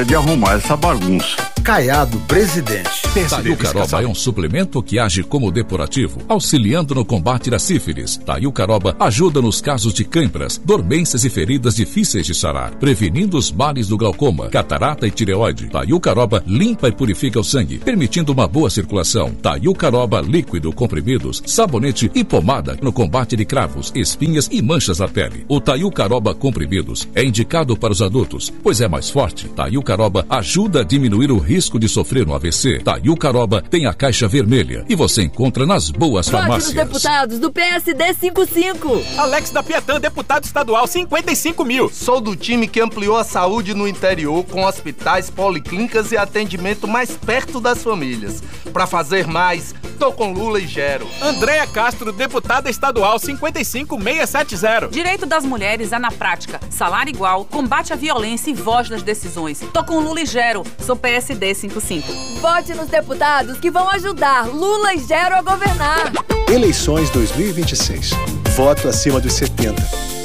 de arrumar essa bagunça. Caiado, presidente. Taiucaroba é um suplemento que age como depurativo, auxiliando no combate da sífilis. Taiucaroba ajuda nos casos de câimbras, dormências e feridas difíceis de sarar, prevenindo os males do glaucoma, catarata e tireoide. Taiucaroba limpa e purifica o sangue, permitindo uma boa circulação. Taiucaroba líquido, comprimidos, sabonete e pomada no combate de cravos, espinhas e manchas na pele. O Taiucaroba comprimidos é indicado para os adultos, pois é mais forte. Taiucaroba ajuda a diminuir o risco de sofrer um AVC. Taiucaroba tem a caixa vermelha e você encontra nas boas farmácias. Vote nos deputados do PSD 55. Alex da Piatã, deputado estadual, 55 mil. Sou do time que ampliou a saúde no interior com hospitais, policlínicas e atendimento mais perto das famílias. Para fazer mais, tô com Lula e Gero. Andréa Castro, deputada estadual, 55670. Direito das mulheres é na prática. Salário igual, combate à violência e voz nas decisões. Tô com Lula e Gero. Sou PSD 55. Vote nos deputados que vão ajudar Lula e Gero a governar. Eleições 2026. Voto acima dos 70.